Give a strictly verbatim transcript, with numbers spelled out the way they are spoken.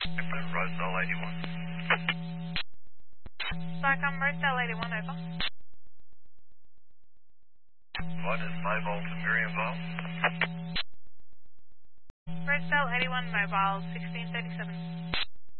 Roseville eighty-one. Starcom, Roseville eighty-one, over. What is mobile to Miriamville? Roseville eighty-one, mobile, sixteen thirty-seven.